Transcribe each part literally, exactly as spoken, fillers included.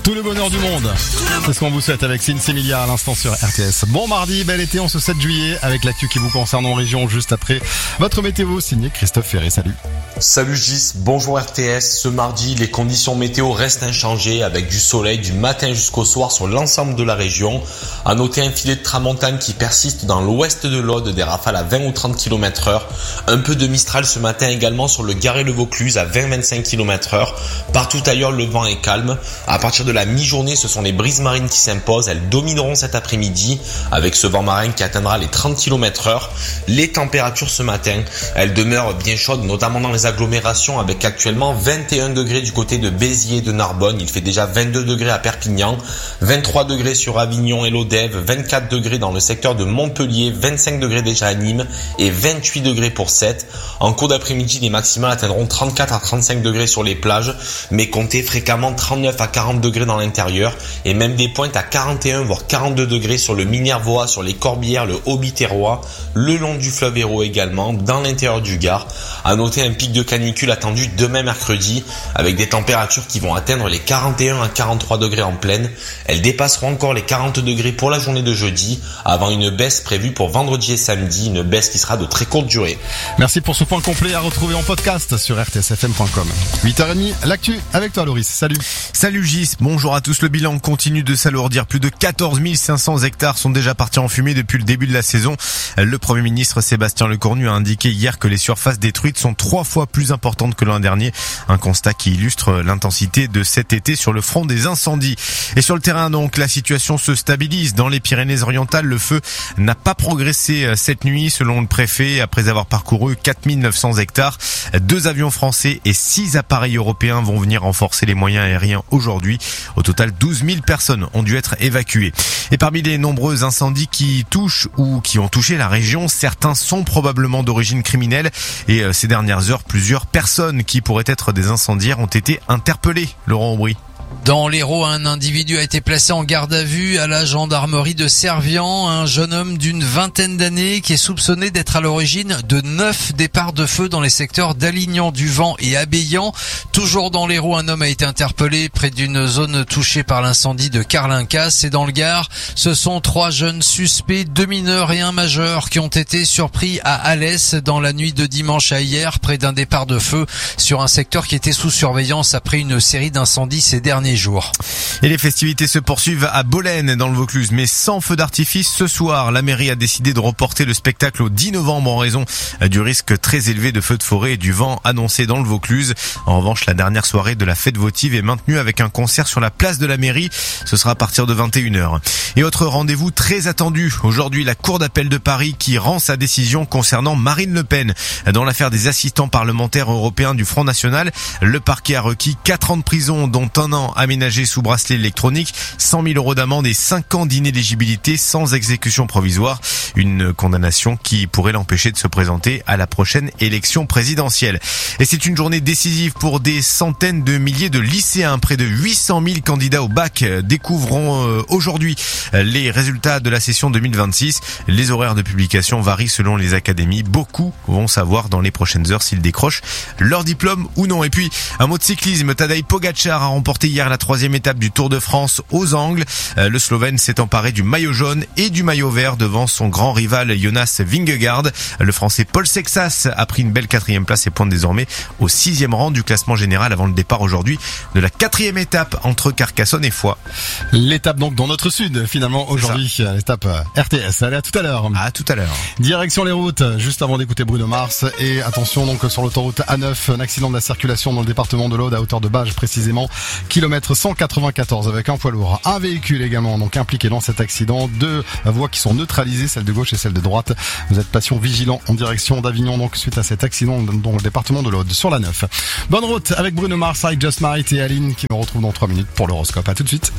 Tout le bonheur du monde. C'est ce qu'on vous souhaite avec Cine Emilia à l'instant sur R T S. Bon mardi, bel été en ce sept juillet avec l'actu qui vous concerne en région juste après votre météo signé Christophe Ferré. Salut. Salut Gis, bonjour R T S. Ce mardi, les conditions météo restent inchangées avec du soleil du matin jusqu'au soir sur l'ensemble de la région. À noter un filet de tramontane qui persiste dans l'ouest de l'Aude, des rafales à vingt ou trente kilomètres heure. Un peu de Mistral ce matin également sur le Garès-le-Vaucluse à vingt à vingt-cinq kilomètres heure. Partout ailleurs, le vent est calme. À partir de la mi-journée, ce sont les brises marines qui s'imposent. Elles domineront cet après-midi avec ce vent marin qui atteindra les trente kilomètres heure. Les températures ce matin, elles demeurent bien chaudes, notamment dans les agglomérations avec actuellement vingt et un degrés du côté de Béziers et de Narbonne. Il fait déjà vingt-deux degrés à Perpignan, vingt-trois degrés sur Avignon et l'Odève, vingt-quatre degrés dans le secteur de Montpellier, vingt-cinq degrés déjà à Nîmes et vingt-huit degrés pour Sète. En cours d'après-midi, les maximales atteindront trente-quatre à trente-cinq degrés sur les plages, mais comptez fréquemment trente-neuf à quarante degrés dans l'intérieur et même des pointes à quarante et un voire quarante-deux degrés sur le Minervois, sur les Corbières, le Haut-Biterrois, le long du fleuve Hérault également, dans l'intérieur du Gard. À noter un pic de canicule attendu demain mercredi avec des températures qui vont atteindre les quarante et un à quarante-trois degrés en plaine. Elles dépasseront encore les quarante degrés pour la journée de jeudi avant une baisse prévue pour vendredi et samedi, une baisse qui sera de très courte durée. Merci pour ce point complet à retrouver en podcast sur r t s f m point com. huit heures trente, l'actu avec toi Loris. Salut. Salut Gis, bonjour à tous. Le bilan continue de s'alourdir. Plus de quatorze mille cinq cents hectares sont déjà partis en fumée depuis le début de la saison. Le Premier ministre Sébastien Lecornu a indiqué hier que les surfaces détruites sont trois fois plus importantes que l'an dernier. Un constat qui illustre l'intensité de cet été sur le front des incendies. Et sur le terrain donc, la situation se stabilise. Dans les Pyrénées-Orientales, le feu n'a pas progressé cette nuit selon le préfet. Après avoir parcouru quatre mille neuf cents hectares, deux avions français et six appareils européens vont venir renforcer les moyens aériens aujourd'hui. Au total, douze mille personnes ont dû être évacuées. Et parmi les nombreux incendies qui touchent ou qui ont touché la région, certains sont probablement d'origine criminelle. Et ces dernières heures, plusieurs personnes qui pourraient être des incendiaires ont été interpellées. Laurent Aubry. Dans l'Hérault, un individu a été placé en garde à vue à la gendarmerie de Servian. Un jeune homme d'une vingtaine d'années qui est soupçonné d'être à l'origine de neuf départs de feu dans les secteurs d'Alignan, du Vent et Abéillan. Toujours dans l'Hérault, un homme a été interpellé près d'une zone touchée par l'incendie de Carlincas. Et dans le Gard, ce sont trois jeunes suspects, deux mineurs et un majeur, qui ont été surpris à Alès dans la nuit de dimanche à hier, près d'un départ de feu sur un secteur qui était sous surveillance après une série d'incendies ces derniers jours. Et les festivités se poursuivent à Bolène dans le Vaucluse, mais sans feu d'artifice ce soir. La mairie a décidé de reporter le spectacle au dix novembre en raison du risque très élevé de feux de forêt et du vent annoncé dans le Vaucluse. En revanche, la dernière soirée de la fête votive est maintenue avec un concert sur la place de la mairie. Ce sera à partir de vingt et une heures. Et autre rendez-vous très attendu. Aujourd'hui, la Cour d'appel de Paris qui rend sa décision concernant Marine Le Pen. Dans l'affaire des assistants parlementaires européens du Front National, le parquet a requis quatre ans de prison, dont un an aménagé sous bracelet électronique, cent mille euros d'amende et cinq ans d'inéligibilité sans exécution provisoire. Une condamnation qui pourrait l'empêcher de se présenter à la prochaine élection présidentielle. Et c'est une journée décisive pour des centaines de milliers de lycéens. Près de huit cent mille candidats au bac découvriront aujourd'hui les résultats de la session deux mille vingt-six. Les horaires de publication varient selon les académies. Beaucoup vont savoir dans les prochaines heures s'ils décrochent leur diplôme ou non. Et puis, un mot de cyclisme. Tadej Pogačar a remporté hier la troisième étape du Tour de France aux Angles. Le Slovène s'est emparé du maillot jaune et du maillot vert devant son grand rival Jonas Vingegaard. Le Français Paul Sexas a pris une belle quatrième place et pointe désormais au sixième rang du classement général avant le départ aujourd'hui de la quatrième étape entre Carcassonne et Foix. L'étape donc dans notre sud finalement aujourd'hui, l'étape R T S. Allez, à tout à l'heure. À tout à l'heure. Direction les routes, juste avant d'écouter Bruno Mars. Et attention donc sur l'autoroute A neuf, un accident de la circulation dans le département de l'Aude à hauteur de Bages précisément, kilomètre cent quatre-vingt-quatorze avec un poids lourd. Un véhicule également donc impliqué dans cet accident. Deux voies qui sont neutralisées, celle de gauche et celle de droite. Vous êtes patient vigilant en direction d'Avignon donc suite à cet accident dans le département de l'Aude sur la neuf. Bonne route avec Bruno Mars, I Just Married et Aline qui nous retrouvent dans trois minutes pour l'horoscope. À tout de suite.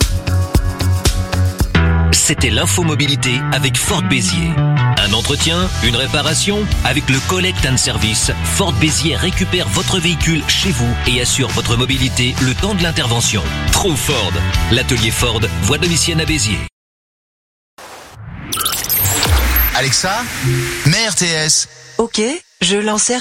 C'était l'info mobilité avec Ford Béziers. Un entretien, une réparation, avec le Collect and Service, Ford Béziers récupère votre véhicule chez vous et assure votre mobilité le temps de l'intervention. Trouve Ford. L'atelier Ford, voie de Missienne à Béziers. Alexa, mets R T S. Ok, je lance R T S.